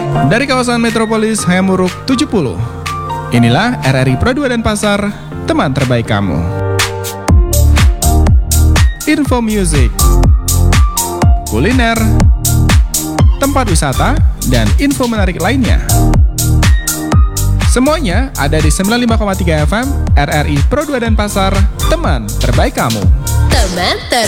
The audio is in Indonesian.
Dari kawasan Metropolis Hayamuruk 70. Inilah RRI Pro 2 Denpasar, teman terbaik kamu. Info music, kuliner, tempat wisata, dan info menarik lainnya. Semuanya ada di 95,3 FM RRI Pro 2 Denpasar, teman terbaik kamu. Teman terbaik.